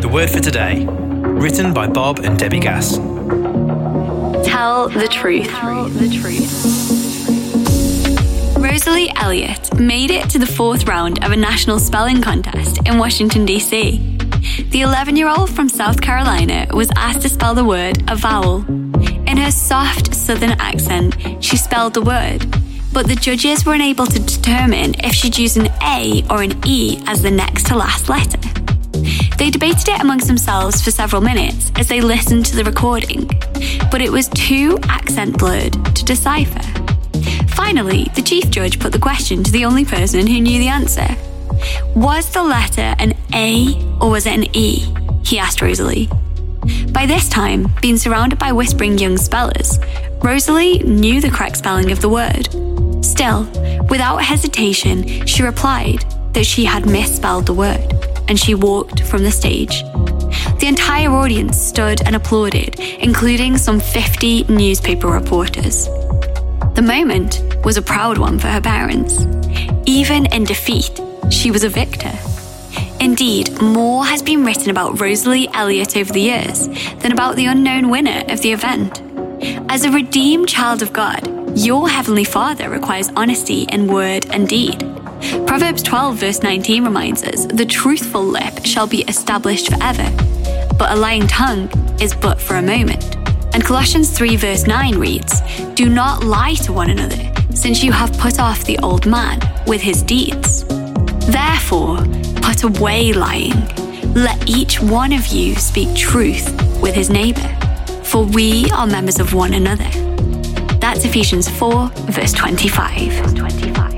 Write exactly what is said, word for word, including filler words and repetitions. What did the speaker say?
word for today, written by Bob and Debbie Gass. Tell the truth. Tell the truth. Rosalie Elliott made it to the fourth round of a national spelling contest in Washington, D C. The eleven-year-old from South Carolina was asked to spell the word a vowel. In her soft southern accent, she spelled the word, but the judges were unable to determine if she'd use an A or an E as the next to last letter. They debated it amongst themselves for several minutes as they listened to the recording, but it was too accent blurred to decipher. Finally, the chief judge put the question to the only person who knew the answer. Was the letter an A or was it an E? He asked Rosalie. By this time, being surrounded by whispering young spellers, Rosalie knew the correct spelling of the word. Still, without hesitation, she replied that she had misspelled the word, and she walked from the stage. The entire audience stood and applauded, including some fifty newspaper reporters. The moment was a proud one for her parents. Even in defeat, she was a victor. Indeed, more has been written about Rosalie Elliott over the years than about the unknown winner of the event. As a redeemed child of God, your Heavenly Father requires honesty in word and deed. Proverbs twelve verse nineteen reminds us, the truthful lip shall be established forever, but a lying tongue is but for a moment. And Colossians three verse nine reads, do not lie to one another, since you have put off the old man with his deeds. Therefore, put away lying. Let each one of you speak truth with his neighbour, for we are members of one another. That's Ephesians four verse twenty-five.